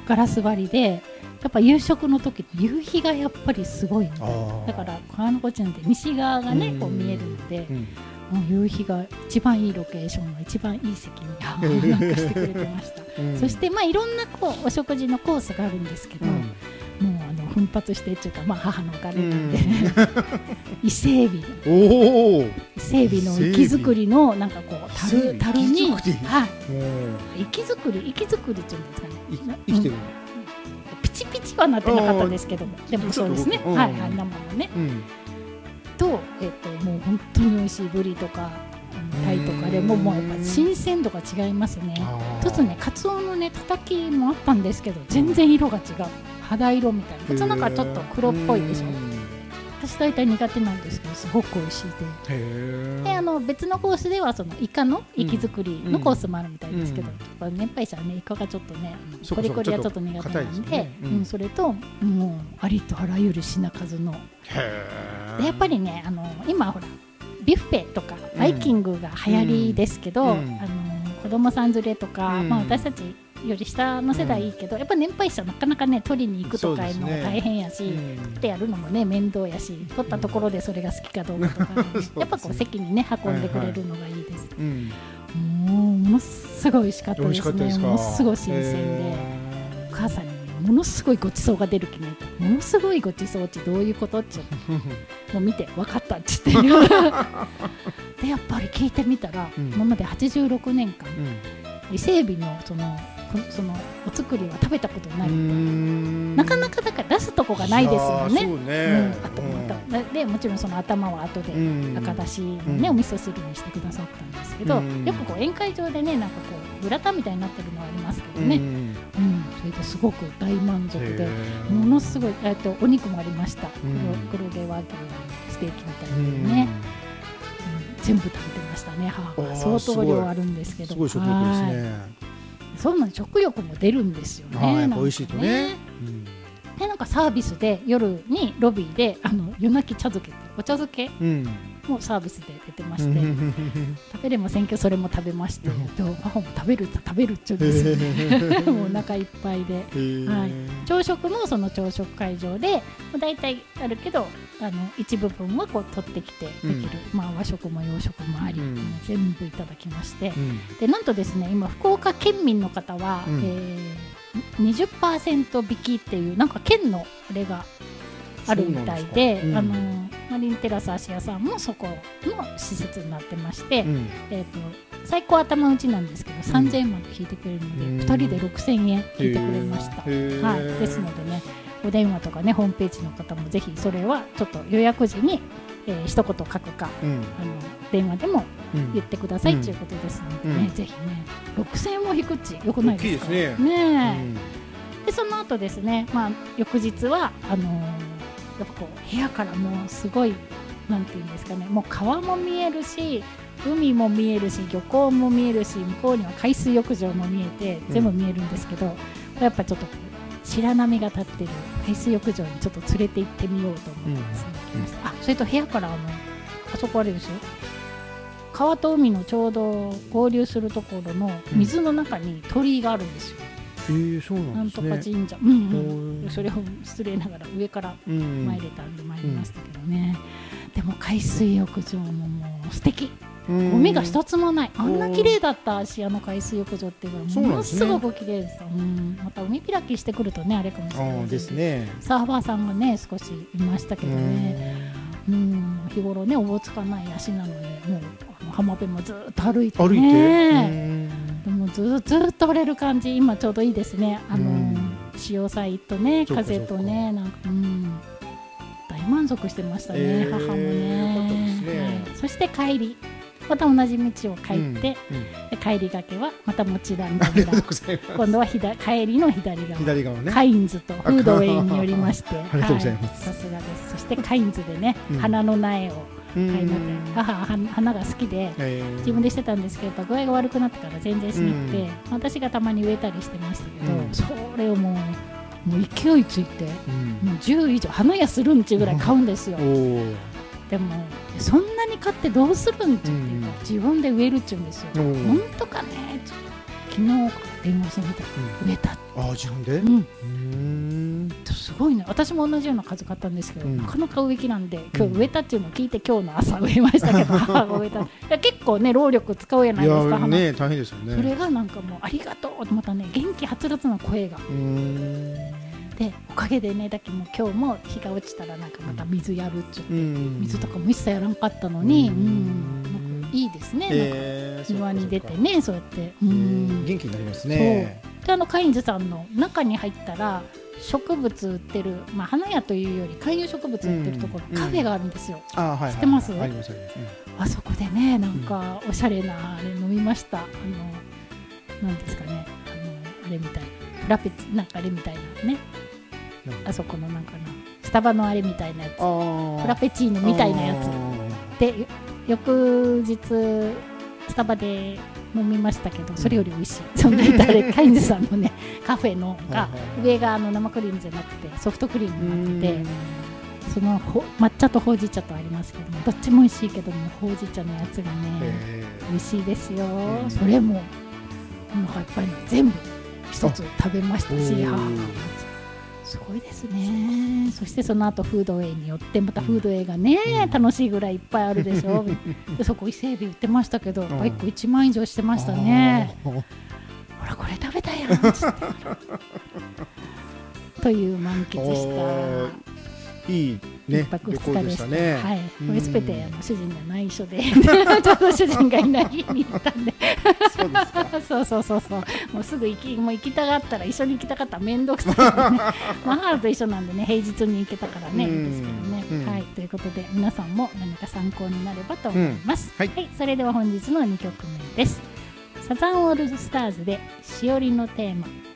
ガラス張りでやっぱ夕食の時の夕日がやっぱりすごいので、だから川の子地なんて西側がねこう見えるので、もう夕日が一番いいロケーションの一番いい席になんかしてくれてました、そしていろんなこうお食事のコースがあるんですけど、もう奮発してっていうか、母のお金なんで、伊勢海老の活き作りのなんかこう樽に、活き作りっていうんですかね、 生きてる、 ピチピチはなってなかったですけども、でもそうですね、生のね、ともう本当に美味しいブリとかタイとかでもうやっぱ新鮮度が違いますね。一つねカツオのねたたきもあったんですけど全然色が違う、肌色みたいな、普通なんかちょっと黒っぽいでしょ。私大体苦手なんですけどすごく美味しいで、別のコースではそのイカの活き作りのコースもあるみたいですけど、年配者はねイカがちょっとねコリコリはちょっと苦手なんで、それともうありとあらゆる品数ので、やっぱりね今ほらビュッフェとかバイキングが流行りですけど、子供さん連れとか、私たちより下の世代いいけど、やっぱ年配者なかなかね取りに行くとかいうのも大変やし、取ってやるのもね面倒やし、取ったところでそれが好きかどうかとか、やっぱこう席にね運んでくれるのがいいです、ものすごい美味しかったですね。ものすごい新鮮で、お母さんにものすごいごちそうが出る気になった。ものすごいごちそうってどういうことってもう見て分かったって言ってでやっぱり聞いてみたら、今まで86年間、伊勢海老のそのお作りは食べたことないみたいな、なかなかだから出すとこがないですよね。でもちろんその頭は後で赤だしのねお味噌汁にしてくださったんですけど、よくこう宴会場でねなんかこうグラタンみたいになってるのはありますけどね、それですごく大満足で、ものすごいお肉もありました。黒毛和牛ステーキみたいなね、全部食べてましたね。母は相当量あるんですけど、すごい食欲ですね。そうなん食欲も出るんですよね。 美味しいとね。 でなんかサービスで夜にロビーで夜泣き茶漬けってお茶漬けもサービスで出てまして、食べれませんけどそれも食べまして、母も食べるって言うんですよね。もうお腹いっぱいで、朝食もその朝食会場でだいたいあるけど一部分はこう取ってきてできる、和食も洋食もあり、全部いただきまして、でなんとですね今福岡県民の方は、20% 引きっていうなんか県のあれがあるみたいで、マリンテラス芦屋さんもそこの施設になってまして、最高頭打ちなんですけど3000円まで引いてくれるので、2人で6000円引いてくれました。ですのでねお電話とかねホームページの方もぜひそれはちょっと予約時に、一言書くか、電話でも言ってくださいということですのでね、ぜひね6000円も引くっちよくないですかね。でその後ですね、翌日はやっぱこう部屋からもうすごいなんていうんですかね、もう川も見えるし海も見えるし漁港も見えるし向こうには海水浴場も見えて全部見えるんですけど、やっぱちょっと白波が立ってる海水浴場にちょっと連れて行ってみようと思ってですね、来ました。それと部屋からあそこあれですよ、川と海のちょうど合流するところの水の中に鳥居があるんですよ。 そうなんですね。 なんとか神社、それを失礼ながら上から参れたんで参りましたけどね、でも海水浴場ももう素敵、ゴミが一つもない、あんな綺麗だった芦屋の海水浴場っていうのはものすごく綺麗です。また海開きしてくるとねあれかもしれないですね。サーファーさんがね少しいましたけどね、日頃ねおぼつかない足なのにもう浜辺もずっと歩いてね、でもずっと折れる感じ、今ちょうどいいですね。潮騒とね風とねなんか大満足してましたね、母もね。そして帰りまた同じ道を帰って、帰りがけはまたもちろん今度は帰りの左側カインズとフードウェイによりましてさすがです。そしてカインズでね、花の苗を買いまして、母は花が好きで自分でしてたんですけど、やっぱ具合が悪くなってから全然しなくて、私がたまに植えたりしてましたけど、それをもう勢いついて、もう10以上花屋するんちゅうぐらい買うんですよ。でもそんなに買ってどうするんっていうか、自分で植えるっちゅうんですよ。本当かね、 昨日電話してみたら植えた。 あ、自分で？ すごいね。私も同じような数買ったんですけど、なかなか植木なんで、今日植えたっていうのを聞いて今日の朝植えましたけど、母が植えた。いや結構ね労力使うやないですか。 いやね、大変ですよね。 それがなんかもうありがとうとまたね元気はつらつな声が。でおかげでね、だけもう今日も日が落ちたらなんかまた水やるっちゅって、水とかも一切やらんかったのに、なんかいいですね。なんか庭に出てね、そうやって元気になりますね。 でカインズさんの中に入ったら植物売ってる、まあ、花屋というより観葉植物売ってるところ、カフェがあるんですよ。知ってます？ あります。 あそこでね、なんかおしゃれなあれ飲みました。なんですかね、あれみたいなフラペチなんかあれみたいなね、あそこのなんかなスタバのあれみたいなやつ、フラペチーノみたいなやつで翌日スタバで飲みましたけど、それより美味しい。そんなカインズさんのねカフェのが上が生クリームじゃなくてソフトクリームになってて、その抹茶とほうじ茶とありますけども、どっちも美味しいけどもほうじ茶のやつがね美味しいですよ。それもなんかやっぱり全部一つ食べましたし、母がすごいですね。そしてその後フードウェイによってまたフードウェイがね、楽しいぐらいいっぱいあるでしょ。でそこ伊勢海老売ってましたけど、1個1万以上してましたね。ほらこれ食べたやんという満喫したいいね、 一泊二日でしたね。はい、これすべて主人が内緒でちょうど主人がいない日に行ったんでそうですか。 そうもうすぐもう行きたがったら一緒に行きたかったら面倒くさいのでね母と一緒なんでね、平日に行けたからねいいですけどね。はい、ということで皆さんも何か参考になればと思います。はい、それでは本日の2曲目です。サザンオールスターズでしおりのテーマ。